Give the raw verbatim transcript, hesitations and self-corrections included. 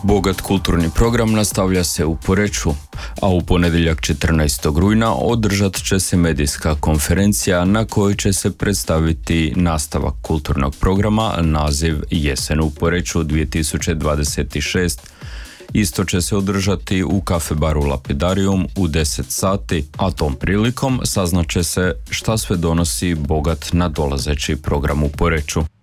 Bogat kulturni program nastavlja se u Poreču, a u ponedjeljak četrnaestog rujna održat će se medijska konferencija na kojoj će se predstaviti nastavak kulturnog programa, naziv Jesen u Poreču dvije tisuće dvadeset šest. Isto će se održati u kafe baru Lapidarium u deset sati, a tom prilikom saznaće se šta sve donosi bogat nadolazeći program u Poreču.